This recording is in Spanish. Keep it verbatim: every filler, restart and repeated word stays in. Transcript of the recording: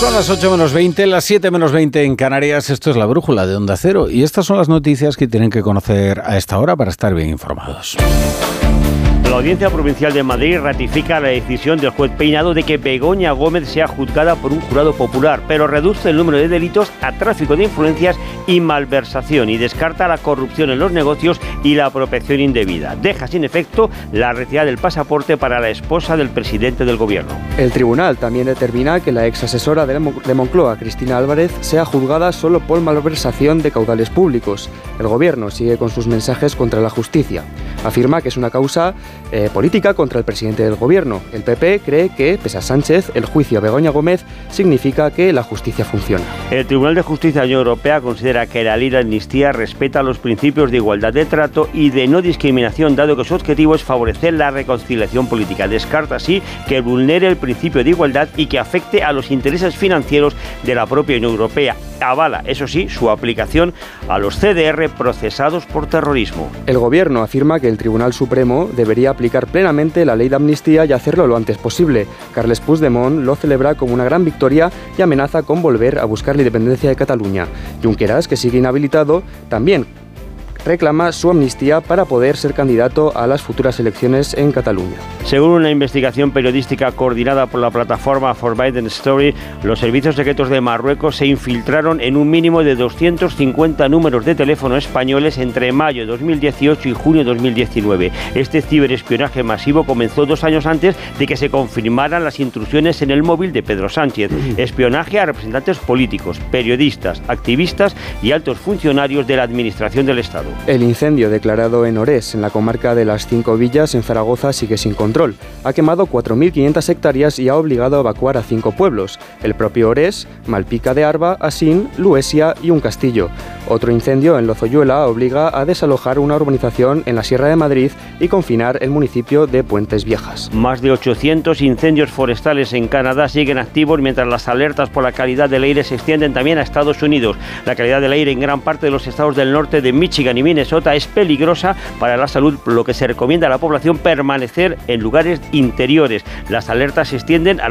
Son las ocho menos veinte, las siete menos veinte en Canarias. Esto es La Brújula de Onda Cero y estas son las noticias que tienen que conocer a esta hora para estar bien informados. La Audiencia Provincial de Madrid ratifica la decisión del juez Peinado de que Begoña Gómez sea juzgada por un jurado popular, pero reduce el número de delitos a tráfico de influencias y malversación y descarta la corrupción en los negocios y la apropiación indebida. Deja sin efecto la retirada del pasaporte para la esposa del presidente del gobierno. El tribunal también determina que la ex asesora de Moncloa, Cristina Álvarez, sea juzgada solo por malversación de caudales públicos. El gobierno sigue con sus mensajes contra la justicia. Afirma que es una causa eh, política contra el presidente del gobierno. El P P cree que, pese a Sánchez, el juicio a Begoña Gómez significa que la justicia funciona. El Tribunal de Justicia de la Unión Europea considera que la ley de amnistía respeta los principios de igualdad de trato y de no discriminación, dado que su objetivo es favorecer la reconciliación política. Descarta así que vulnere el principio de igualdad y que afecte a los intereses financieros de la propia Unión Europea. Avala, eso sí, su aplicación a los C D R procesados por terrorismo. El gobierno afirma que el Tribunal Supremo debería aplicar plenamente la ley de amnistía y hacerlo lo antes posible. Carles Puigdemont lo celebra como una gran victoria y amenaza con volver a buscar la independencia de Cataluña. Junqueras, que sigue inhabilitado, también reclama su amnistía para poder ser candidato a las futuras elecciones en Cataluña. Según una investigación periodística coordinada por la plataforma Forbidden Story, los servicios secretos de Marruecos se infiltraron en un mínimo de doscientos cincuenta números de teléfono españoles entre mayo de dos mil dieciocho y junio de dos mil diecinueve. Este ciberespionaje masivo comenzó dos años antes de que se confirmaran las intrusiones en el móvil de Pedro Sánchez. Espionaje a representantes políticos, periodistas, activistas y altos funcionarios de la administración del Estado. El incendio declarado en Orés, en la comarca de las Cinco Villas, en Zaragoza, sigue sin control. Ha quemado cuatro mil quinientas hectáreas y ha obligado a evacuar a cinco pueblos: el propio Orés, Malpica de Arba, Asín, Luesia y un castillo. Otro incendio en Lozoyuela obliga a desalojar una urbanización en la Sierra de Madrid y confinar el municipio de Puentes Viejas. Más de ochocientos incendios forestales en Canadá siguen activos, mientras las alertas por la calidad del aire se extienden también a Estados Unidos. La calidad del aire en gran parte de los estados del norte de Michigan y Minnesota es peligrosa para la salud, por lo que se recomienda a la población permanecer en lugares interiores. Las alertas se extienden a